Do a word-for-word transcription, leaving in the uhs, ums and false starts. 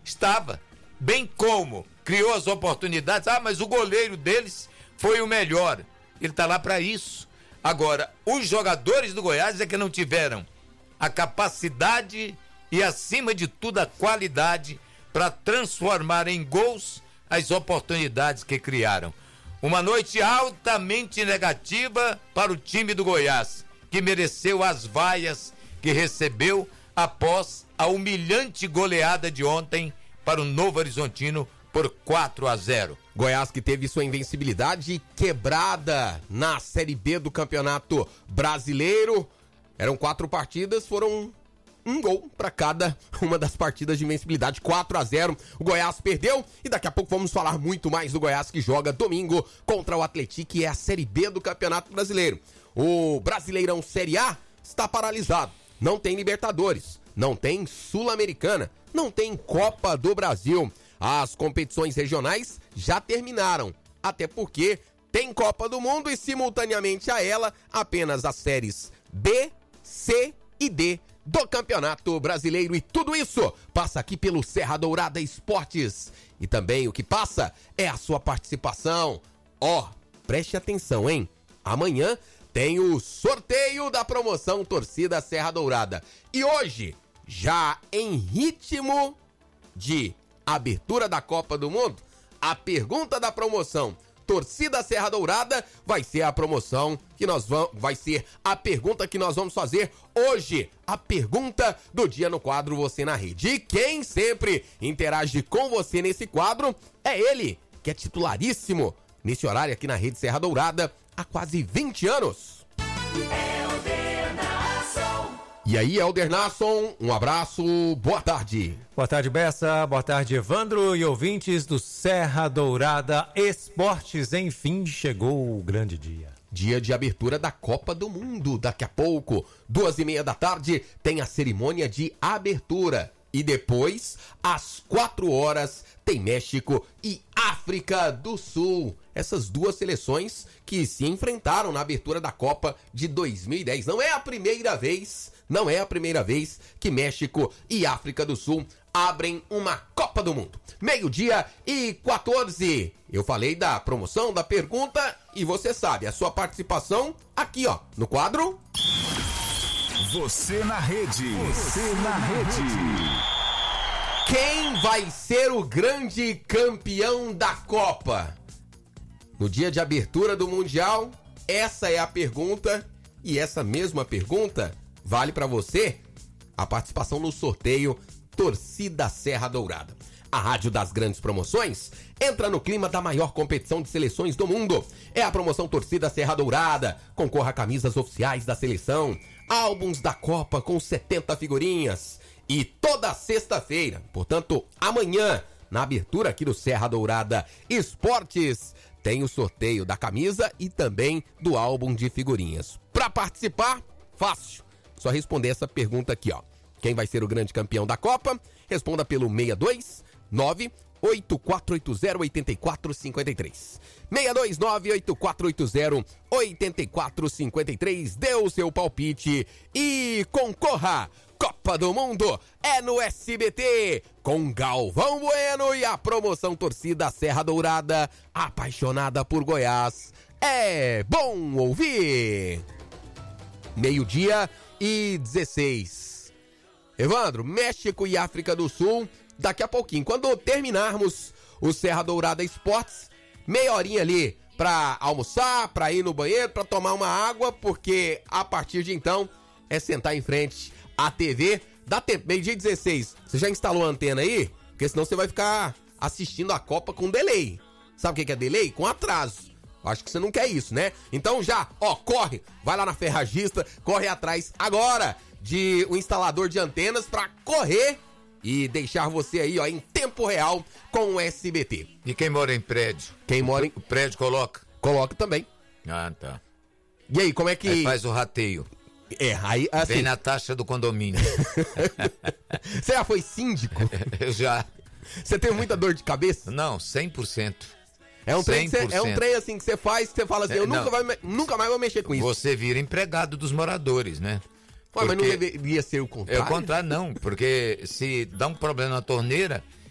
Estava. Bem como criou as oportunidades. Ah, mas o goleiro deles foi o melhor. Ele está lá para isso. Agora, os jogadores do Goiás é que não tiveram a capacidade e, acima de tudo, a qualidade para transformar em gols as oportunidades que criaram. Uma noite altamente negativa para o time do Goiás, que mereceu as vaias que recebeu após a humilhante goleada de ontem para o Novo Horizontino por quatro a zero. Goiás que teve sua invencibilidade quebrada na Série B do Campeonato Brasileiro. Eram quatro partidas, foram um gol para cada uma das partidas de invencibilidade, quatro a zero. O Goiás perdeu e daqui a pouco vamos falar muito mais do Goiás, que joga domingo contra o Atlético, que é a Série B do Campeonato Brasileiro. O Brasileirão Série A está paralisado, não tem Libertadores, não tem Sul-Americana, não tem Copa do Brasil. As competições regionais já terminaram, até porque tem Copa do Mundo e simultaneamente a ela apenas as séries B, C e D do Campeonato Brasileiro. E tudo isso passa aqui pelo Serra Dourada Esportes. E também o que passa é a sua participação. Ó, oh, preste atenção, hein? Amanhã tem o sorteio da promoção Torcida Serra Dourada. E hoje, já em ritmo de abertura da Copa do Mundo, a pergunta da promoção Torcida Serra Dourada vai ser a promoção que nós vamos, vai ser a pergunta que nós vamos fazer hoje. A pergunta do dia no quadro Você na Rede. E quem sempre interage com você nesse quadro é ele, que é titularíssimo nesse horário aqui na Rede Serra Dourada há quase vinte anos. Helder Nasson. E aí, Helder Nasson, um abraço, boa tarde. Boa tarde, Bessa, boa tarde, Evandro e ouvintes do Serra Dourada Esportes. Enfim, chegou o grande dia. Dia de abertura da Copa do Mundo. Daqui a pouco, duas e meia da tarde, tem a cerimônia de abertura. E depois, às quatro horas, tem México e África do Sul. Essas duas seleções que se enfrentaram na abertura da Copa de dois mil e dez. Não é a primeira vez, não é a primeira vez que México e África do Sul abrem uma Copa do Mundo. Meio-dia e quatorze. Eu falei da promoção, da pergunta, e você sabe, a sua participação aqui, ó, no quadro... Você na Rede. Você na Rede. Quem vai ser o grande campeão da Copa? No dia de abertura do Mundial, essa é a pergunta, e essa mesma pergunta vale para você a participação no sorteio Torcida Serra Dourada. A rádio das grandes promoções entra no clima da maior competição de seleções do mundo. É a promoção Torcida Serra Dourada. Concorra a camisas oficiais da seleção, álbuns da Copa com setenta figurinhas. E toda sexta-feira, portanto amanhã, na abertura aqui do Serra Dourada Esportes, tem o sorteio da camisa e também do álbum de figurinhas. Para participar, fácil. Só responder essa pergunta aqui, ó. Quem vai ser o grande campeão da Copa? Responda pelo seis dois nove oito quatro oito zero oito quatro cinco três. seis dois nove oito quatro oito zero oito quatro cinco três. Dê o seu palpite e concorra! Copa do Mundo é no S B T, com Galvão Bueno e a promoção Torcida Serra Dourada, apaixonada por Goiás. É bom ouvir! Meio-dia e dezesseis. Evandro, México e África do Sul, daqui a pouquinho. Quando terminarmos o Serra Dourada Esportes, meia horinha ali pra almoçar, pra ir no banheiro, pra tomar uma água, porque a partir de então é sentar em frente à T V. Dá tempo, meio-dia e dezesseis. Você já instalou a antena aí? Porque senão você vai ficar assistindo a Copa com delay. Sabe o que é delay? Com atraso. Acho que você não quer isso, né? Então já, ó, corre, vai lá na Ferragista, corre atrás agora de um instalador de antenas pra correr e deixar você aí, ó, em tempo real com o S B T. E quem mora em prédio? Quem mora em... O prédio coloca? Coloca também. Ah, tá. E aí, como é que... Aí faz o rateio. É, aí assim... Vem na taxa do condomínio. Você já foi síndico? Eu já. Você tem muita dor de cabeça? Não, cem por cento. É um, trem, cê, é um trem assim que você faz, que você fala assim, é, eu nunca, vai, nunca mais vou mexer com isso. Você vira empregado dos moradores, né? Ué, mas não deveria ser o contrário? É o contrário, não, porque se dá um problema na torneira,